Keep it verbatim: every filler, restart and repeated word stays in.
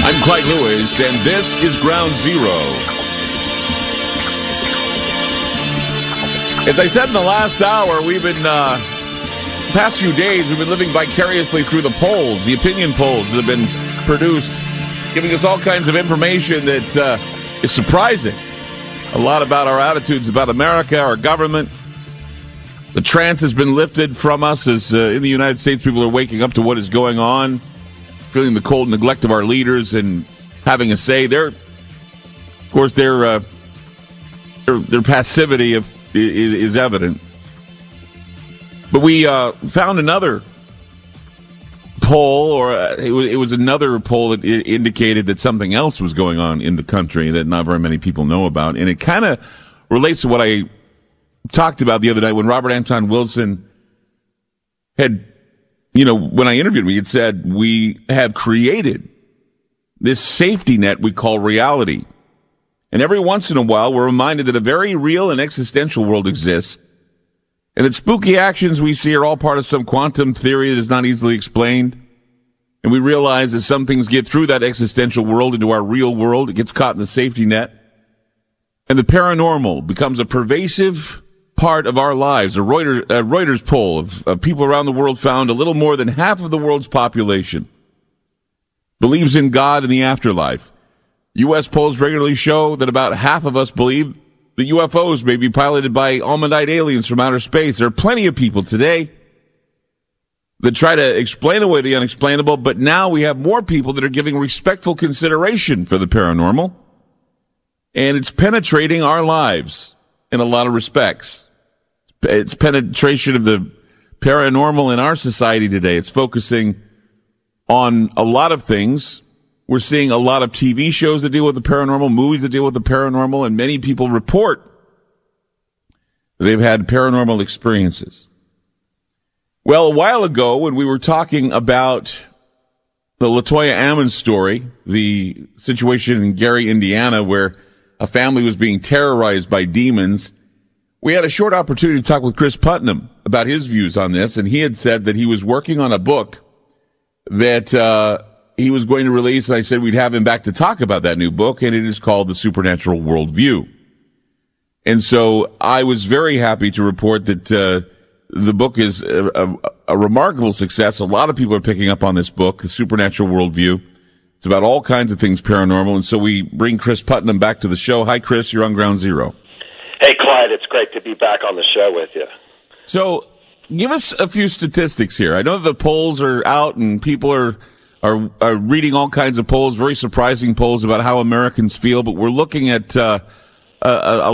I'm Clyde Lewis, and this is Ground Zero. As I said in the last hour, we've been, uh, past few days, we've been living vicariously through the polls, the opinion polls that have been produced, giving us all kinds of information that uh, is surprising. A lot about our attitudes about America, our government. The trance has been lifted from us as uh, in the United States, people are waking up to what is going on, feeling the cold neglect of our leaders and having a say. Their, of course, their uh, their, their passivity of, is, is evident. But we uh, found another poll, or uh, it, was, it was another poll that indicated that something else was going on in the country that not very many people know about. And it kind of relates to what I talked about the other night when Robert Anton Wilson had, you know, when I interviewed him, he had said, we have created this safety net we call reality. And every once in a while, we're reminded that a very real and existential world exists, and that spooky actions we see are all part of some quantum theory that is not easily explained. And we realize that some things get through that existential world into our real world. It gets caught in the safety net. And the paranormal becomes a pervasive part of our lives. A Reuters, a Reuters poll of, of people around the world found a little more than half of the world's population believes in God and the afterlife. U S polls regularly show that about half of us believe the U F Os may be piloted by almondite aliens from outer space. There are plenty of people today that try to explain away the unexplainable, but now we have more people that are giving respectful consideration for the paranormal, and it's penetrating our lives in a lot of respects. It's penetration of the paranormal in our society today. It's focusing on a lot of things. We're seeing a lot of T V shows that deal with the paranormal, movies that deal with the paranormal, and many people report they've had paranormal experiences. Well, a while ago when we were talking about the LaToya Ammons story, the situation in Gary, Indiana, where a family was being terrorized by demons, we had a short opportunity to talk with Chris Putnam about his views on this, and he had said that he was working on a book that uh he was going to release, and I said we'd have him back to talk about that new book, and it is called The Supernatural Worldview. And so I was very happy to report that uh the book is a, a, a remarkable success. A lot of people are picking up on this book, The Supernatural Worldview. It's about all kinds of things paranormal, and so we bring Chris Putnam back to the show. Hi, Chris. You're on Ground Zero. Hey, Clyde. It's great to be back on the show with you. So give us a few statistics here. I know the polls are out, and people are Are, are reading all kinds of polls, very surprising polls about how Americans feel, but we're looking at uh, a, a